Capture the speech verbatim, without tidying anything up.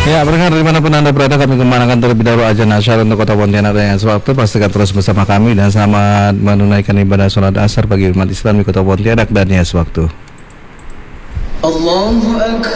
Ya, pendengar dimanapun Anda berada, kami kemanakan terlebih dahulu aja nasyar untuk Kota Pontianak dan sewaktu pastikan terus bersama kami dan selamat menunaikan ibadah sholat asar bagi umat Islam di Kota Pontianak dan ya sewaktu. Allahu Akbar.